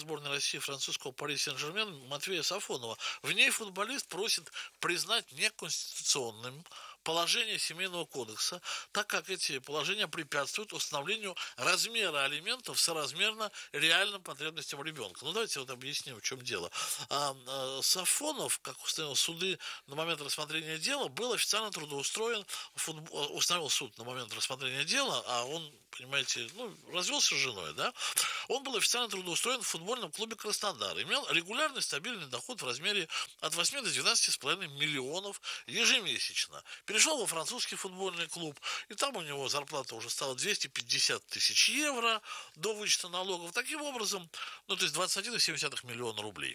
сборной России французского Пари Сен-Жермен Матвея Сафонова. В ней футболист просит признать неконституционным положение Семейного кодекса, так как эти положения препятствуют установлению размера алиментов соразмерно реальным потребностям ребенка. Ну, давайте вот объясним, в чем дело. Сафонов, как установил суды на момент рассмотрения дела, был официально трудоустроен, установил суд на момент рассмотрения дела, а он, понимаете, развелся с женой, да? Он был официально трудоустроен в футбольном клубе «Краснодар». Имел регулярный стабильный доход в размере от 8 до 12,5 миллионов ежемесячно. Перешел во французский футбольный клуб, и там у него зарплата уже стала 250 тысяч евро до вычета налогов. Таким образом, то есть 21,7 миллиона рублей.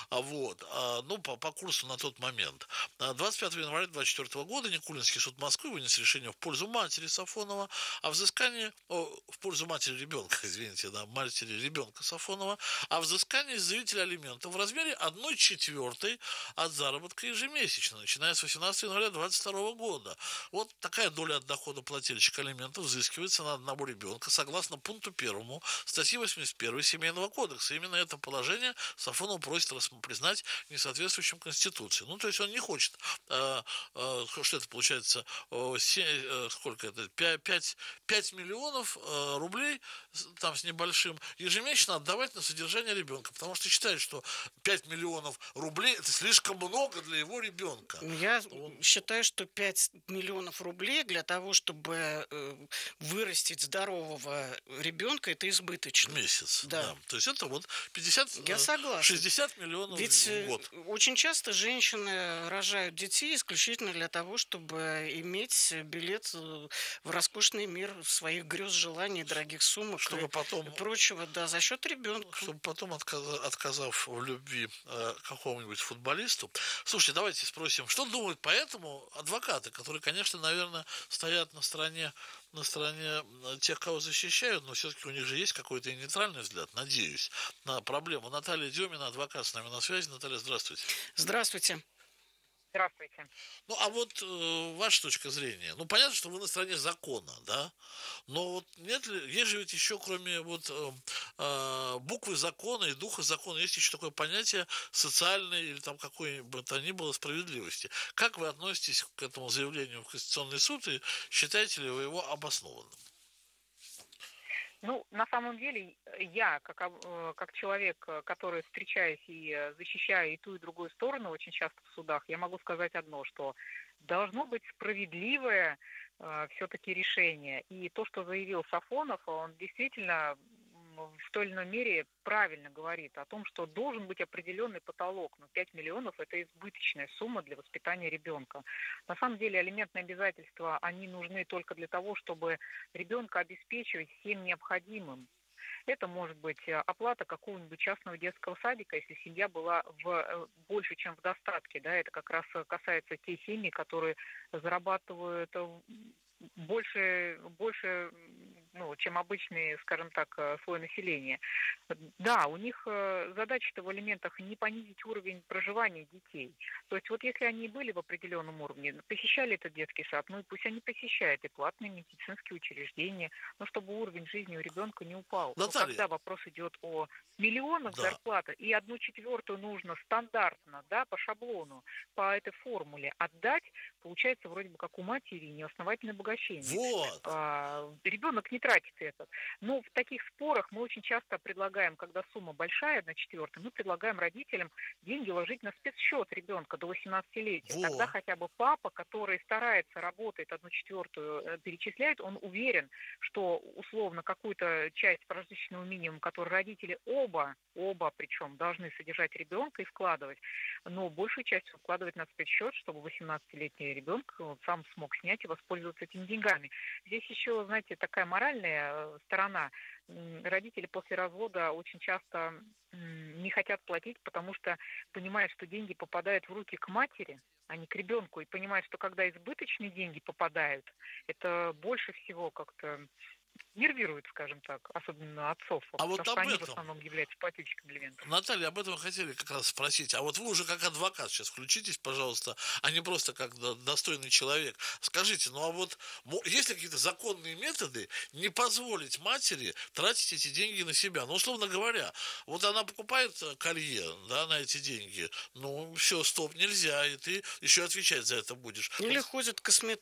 По курсу на тот момент. 25 января 2024 года Никулинский суд Москвы вынес решение в пользу матери Сафонова о взыскании, в пользу матери ребенка, извините, да, матери ребенка Сафонова, о взыскании с заявителя алиментов в размере 1/4 от заработка ежемесячно, начиная с 18 января 2022 года. Вот такая доля от дохода плательщика алиментов взыскивается на одного ребенка согласно пункту 1 статьи 81 Семейного кодекса. Именно это положение Сафонов просит признать несоответствующим Конституции. То есть он не хочет, что это получается, сколько это, 5 миллионов рублей там с небольшим ежемесячно отдавать на содержание ребенка, потому что считает, что 5 миллионов рублей это слишком много для его ребенка. Я считаю, что 5 миллионов рублей для того, чтобы вырастить здорового ребенка, это избыточно. Месяц, Да. да. То есть это вот 50, Я согласна. 60 миллионов Ведь в год. очень часто женщины рожают детей исключительно для того, чтобы иметь билет в роскошный мир своих грез, желаний, дорогих сумок Чтобы потом, и прочего, да, за счет ребенка. чтобы потом, отказав в любви какому-нибудь футболисту. Слушайте, давайте спросим, что думают по этому адвокаты, которые, конечно, наверное, стоят на стороне тех, кого защищают, но все-таки у них же есть какой-то и нейтральный взгляд, надеюсь, на проблему. Наталья Демина, адвокат, с нами на связи. Наталья, здравствуйте. Здравствуйте. Здравствуйте. Ваша точка зрения. Понятно, что вы на стороне закона, да? Но вот нет ли, есть же ведь еще, кроме буквы закона и духа закона, есть еще такое понятие социальной или там какой бы то ни было справедливости. Как вы относитесь к этому заявлению в Конституционный суд и считаете ли вы его обоснованным? На самом деле, я, как человек, который встречаюсь и защищаю и ту, и другую сторону очень часто в судах, я могу сказать одно, что должно быть справедливое все-таки решение. И то, что заявил Сафонов, он действительно в той или иной мере правильно говорит о том, что должен быть определенный потолок. Но 5 миллионов – это избыточная сумма для воспитания ребенка. На самом деле алиментные обязательства, они нужны только для того, чтобы ребенка обеспечивать всем необходимым. Это может быть оплата какого-нибудь частного детского садика, если семья была больше, чем в достатке. Да, это как раз касается тех семей, которые зарабатывают больше, чем обычный, скажем так, слой населения. Да, у них задача-то в алиментах не понизить уровень проживания детей. То есть вот если они были в определенном уровне, посещали этот детский сад, и пусть они посещают и платные медицинские учреждения, но чтобы уровень жизни у ребенка не упал. Наталья. Но когда вопрос идет о миллионах зарплаты, и 1/4 нужно стандартно, да, по шаблону, по этой формуле отдать, получается вроде бы как у матери неосновательное обогащение. Вот. Ребенок не тратит это. Но в таких спорах мы очень часто предлагаем, когда сумма большая, 1/4, мы предлагаем родителям деньги ложить на спецсчет ребенка до 18-летия. Вот. Тогда хотя бы папа, который старается, работает, 1/4 перечисляет, он уверен, что условно какую-то часть прожиточного минимума, который родители оба причем должны содержать ребенка и вкладывать, но большую часть вкладывать на спецсчет, чтобы 18-летний ребенок сам смог снять и воспользоваться этими деньгами. Здесь еще, знаете, такая моральная сторона. Родители после развода очень часто не хотят платить, потому что понимают, что деньги попадают в руки к матери, а не к ребенку, и понимают, что когда избыточные деньги попадают, это больше всего как-то нервирует, скажем так, особенно отцов, А вот потому что об они в этом, основном являются плательщиками алиментов. Наталья, об этом мы хотели как раз спросить. А вот вы уже как адвокат сейчас включитесь, пожалуйста, а не просто как достойный человек. Скажите, ну а вот есть ли какие-то законные методы не позволить матери тратить эти деньги на себя? Ну, условно говоря, вот она покупает колье, да, на эти деньги. Ну, все, стоп, нельзя, и ты еще отвечать за это будешь. Или Вот ходит к